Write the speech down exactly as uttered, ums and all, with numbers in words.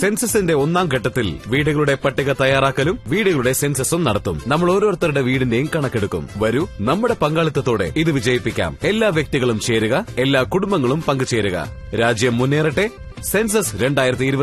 സെൻസസിന്റെ ഒന്നാം ഘട്ടത്തിൽ വീടുകളുടെ പട്ടിക തയ്യാറാക്കലും വീടുകളുടെ സെൻസസും നടത്തും. നമ്മൾ ഓരോരുത്തരുടെ വീടിന്റെയും കണക്കെടുക്കും. വരൂ, നമ്മുടെ പങ്കാളിത്തത്തോടെ ഇത് വിജയിപ്പിക്കാം. എല്ലാ വ്യക്തികളും ചേരുക, എല്ലാ കുടുംബങ്ങളും പങ്കുചേരുക. രാജ്യം മുന്നേറട്ടെ. സെൻസസ് രണ്ടായിരത്തി